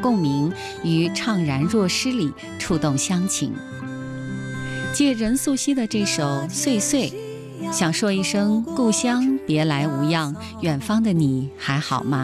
共鸣与怅然若失里触动乡情。借任素汐的这首《岁岁》，想说一声故乡别来无恙，远方的你还好吗？